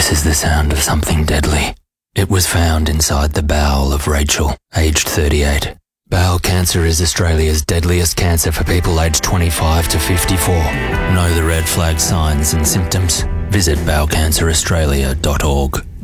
This is the sound of something deadly. It was found inside the bowel of Rachel, aged 38. Bowel cancer is Australia's deadliest cancer for people aged 25 to 54. Know the red flag signs and symptoms? Visit bowelcanceraustralia.org.